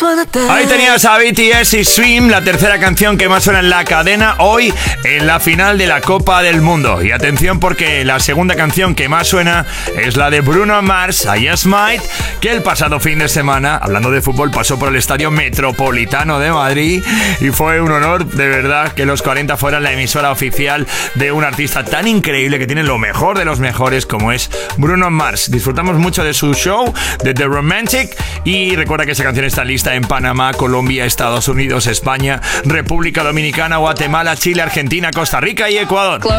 Ahí tenías a BTS y Swim, la tercera canción que más suena en la cadena hoy en la final de la Copa del Mundo. Y atención porque la segunda canción que más suena es la de Bruno Mars, I Just Might, que el pasado fin de semana, hablando de fútbol, pasó por el Estadio Metropolitano de Madrid y fue un honor, de verdad, que los 40 fueran la emisora oficial de un artista tan increíble que tiene lo mejor de los mejores como es Bruno Mars. Disfrutamos mucho de su show, de The Romantic, y recuerda que esa canción está lista en Panamá, Colombia, Estados Unidos, España, República Dominicana, Guatemala, Chile, Argentina, Costa Rica y Ecuador.